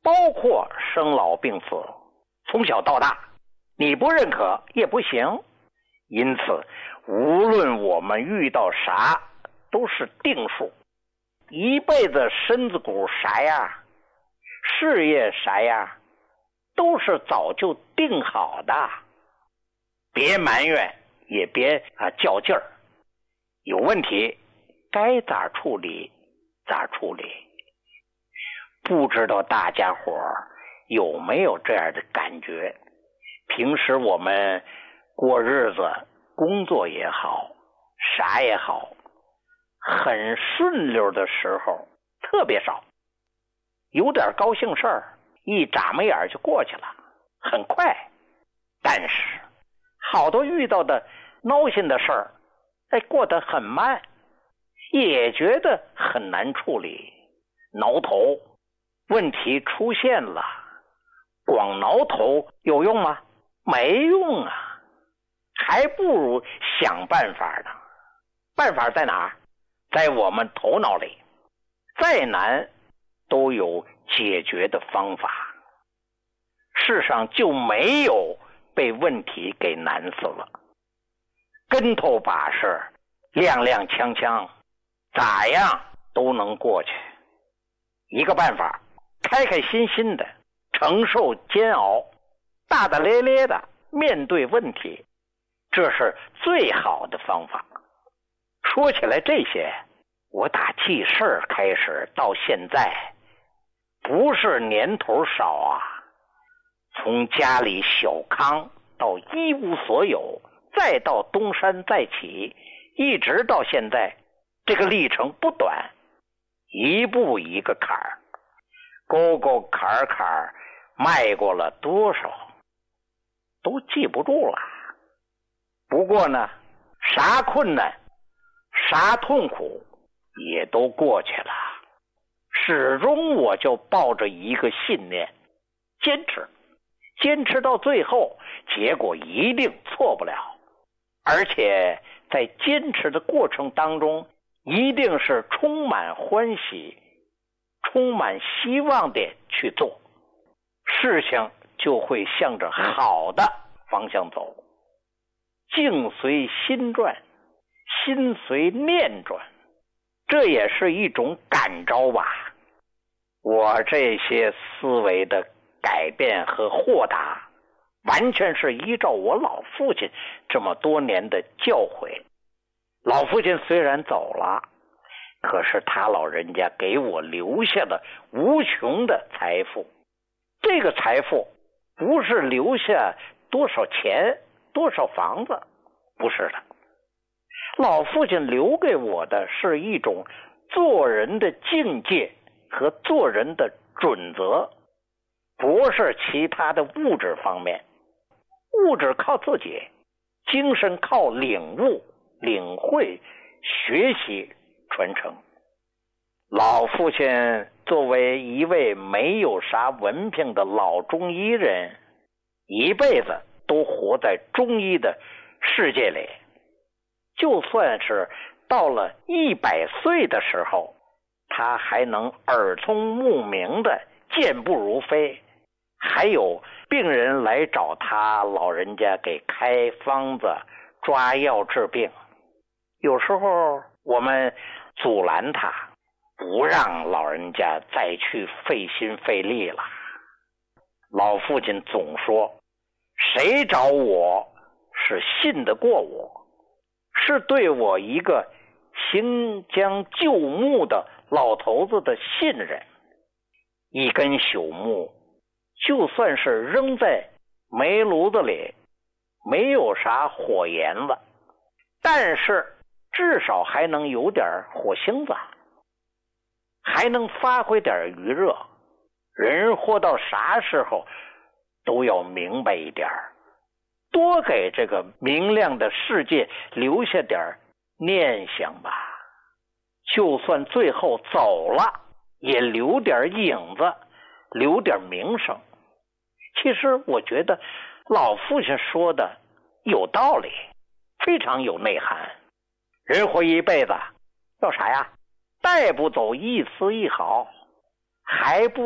包括生老病死，从小到大，你不认可也不行。因此，无论我们遇到啥，都是定数。一辈子身子骨啥呀，事业啥呀，都是早就定好的。别埋怨，也别较劲儿。有问题该咋处理咋处理。不知道大家伙有没有这样的感觉？平时我们过日子，工作也好，啥也好，很顺溜的时候特别少。有点高兴事儿，一眨巴眼就过去了，很快。但是好多遇到的闹心的事儿，过得很慢，也觉得很难处理，挠头。问题出现了，光挠头有用吗？没用啊，还不如想办法呢。办法在哪儿？在我们头脑里。再难都有解决的方法。世上就没有被问题给难死了。跟头把式，踉踉跄跄，咋样都能过去。一个办法，开开心心的承受煎熬，大大咧咧的面对问题，这是最好的方法。说起来这些，我打记事儿开始到现在，不是年头少啊，从家里小康到一无所有，再到东山再起，一直到现在，这个历程不短，一步一个坎儿，沟沟坎坎，迈过了多少都记不住了。不过呢，啥困难啥痛苦也都过去了。始终我就抱着一个信念，坚持到最后，结果一定错不了。而且在坚持的过程当中，一定是充满欢喜，充满希望的去做，事情就会向着好的方向走。境随心转，心随念转，这也是一种感召吧。我这些思维的改变和豁达，完全是依照我老父亲这么多年的教诲。老父亲虽然走了，可是他老人家给我留下了无穷的财富。这个财富不是留下多少钱多少房子，不是的。老父亲留给我的是一种做人的境界和做人的准则，不是其他的物质方面。物质靠自己，精神靠领悟、领会、学习、传承。老父亲作为一位没有啥文凭的老中医人，一辈子都活在中医的世界里。就算是到了100岁的时候，他还能耳聪目明的健步如飞，还有病人来找他老人家给开方子抓药治病。有时候我们阻拦他，不让老人家再去费心费力了。老父亲总说，谁找我是信得过我，是对我一个行将就木的老头子的信任。一根朽木就算是扔在煤炉子里，没有啥火焰了，但是至少还能有点火星子，还能发挥点余热。人活到啥时候都要明白一点，多给这个明亮的世界留下点念想吧。就算最后走了，也留点影子，留点名声。其实我觉得老父亲说的有道理，非常有内涵。人活一辈子要啥呀？带不走一丝一毫，还不